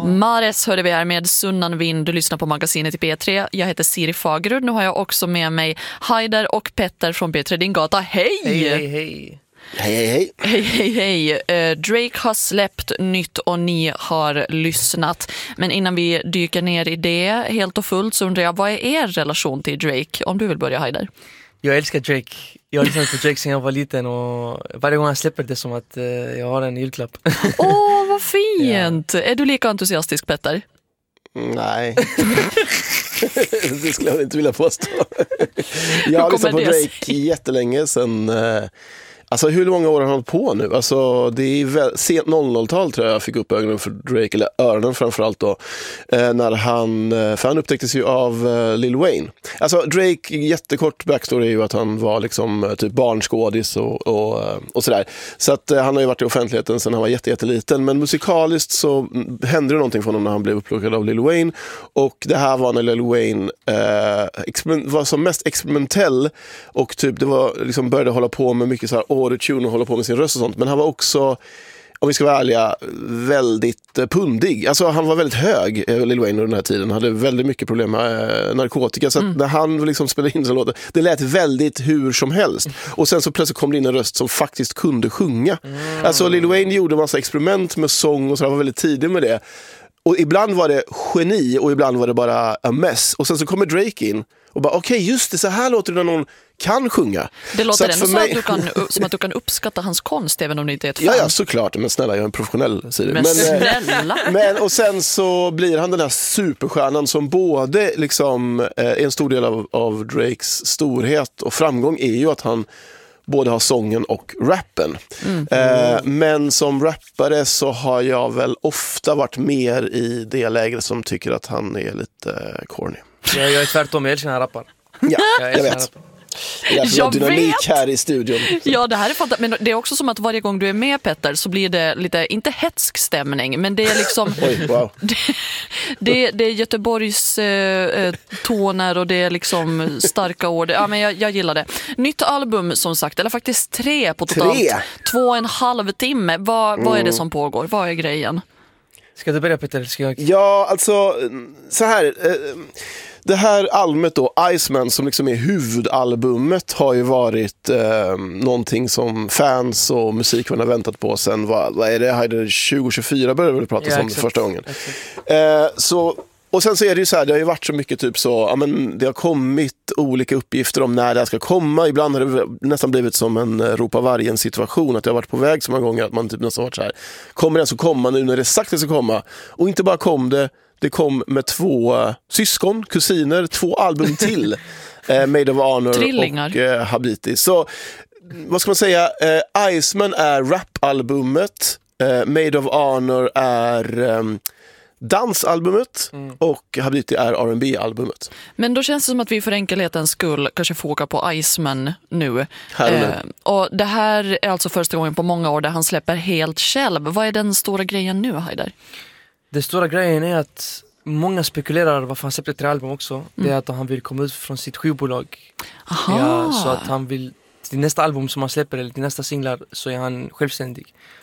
Mares hörde vi här med Sunnan vind. Du lyssnar på magasinet i P3. Jag heter Siri Fagerud. Nu har jag också med mig Haider och Petter från P3 Din Gata. Hej! Hej, hej, hej. Hej, hej, hej. Hej, hej, hej. Drake har släppt nytt och ni har lyssnat. Men innan vi dyker ner i det helt och fullt så undrar jag, vad är er relation till Drake? Om du vill börja, Haider. Jag älskar Drake. Jag har lyssnat på Drake sedan jag var liten och varje gång han släpper det som att jag har en julklapp. Åh, vad fint! Är du lika entusiastisk, Petter? Nej. Det skulle jag inte vilja påstå. Jag har lyssnat på Drake jättelänge sedan. Alltså hur många år har han hållit på nu? Alltså det är sent 00-tal tror jag fick upp ögonen för Drake, eller öronen framförallt då, när för han upptäcktes ju av Lil Wayne. Alltså Drake, jättekort backstory är ju att han var liksom typ barnskådis och sådär. Så att han har ju varit i offentligheten sedan han var jätteliten, men musikaliskt så hände det någonting för honom när han blev upplockad av Lil Wayne, och det här var när Lil Wayne var som mest experimentell och typ det var liksom började hålla på med mycket så här autotune och hålla på med sin röst och sånt, men han var också, om vi ska vara ärliga, väldigt pundig. Alltså han var väldigt hög, Lil Wayne, under den här tiden. Han hade väldigt mycket problem med narkotika, så att när han liksom spelade in så låter det lät väldigt hur som helst. Och sen så plötsligt kom det in en röst som faktiskt kunde sjunga. Alltså Lil Wayne gjorde en massa experiment med sång och så, var väldigt tidig med det. Och ibland var det geni och ibland var det bara a mess. Och sen så kommer Drake in och bara, okej, just det, så här låter det när någon kan sjunga. Det låter ändå mig... som att du kan uppskatta hans konst även om det inte är ett fan. Ja, såklart. Men snälla, jag är en professionell sida. Men snälla! Och sen så blir han den här superstjärnan som både liksom en stor del av Drakes storhet och framgång är ju att han både har sången och rappen. Men som rappare så har jag väl ofta varit mer i det läget som tycker att han är lite corny. Jag är tvärtom, jag älskar när han rappar. Ja, jag vet. Jag dynamik vet. Här i studion. Ja, det här är fantastiskt. Men det är också som att varje gång du är med, Petter, så blir det lite, inte hetsk stämning, men det är liksom Oj, wow. det är Göteborgs toner och det är liksom starka ord. Ja, men jag gillar det. Nytt album som sagt, eller faktiskt 3 på totalt 2,5 timme. Vad är det som pågår? Vad är grejen? Ska du börja, Petter? Ja, alltså så här... Det här albumet då, Iceman, som liksom är huvudalbumet, har ju varit någonting som fans och musikvänner väntat på sen, vad är det, 2024 började väl pratas om det första gången. Och sen så är det ju så här, det har ju varit så mycket typ så, ja men det har kommit olika uppgifter om när det här ska komma. Ibland har det nästan blivit som en ropa vargen situation, att det har varit på väg så många gånger att man typ nästan varit så här, kommer det så komma nu när det sagt det ska komma? Och inte bara kom det kom med 2 syskon, kusiner, 2 album till. Made of Honor Trillingar. Och Habiti. Så vad ska man säga? Iceman är rap-albumet, Made of Honor är dansalbumet och Habiti är R&B-albumet. Men då känns det som att vi för enkelhetens skull kanske fokar på Iceman nu. Och det här är alltså första gången på många år där han släpper helt själv. Vad är den stora grejen nu, Haider? Den stora grejen är att många spekulerar varför han släppte 3 album också. Det är att han vill komma ut från sitt skivbolag. Ja, så att han vill, till nästa album som han släpper eller till nästa singlar så är han självständig.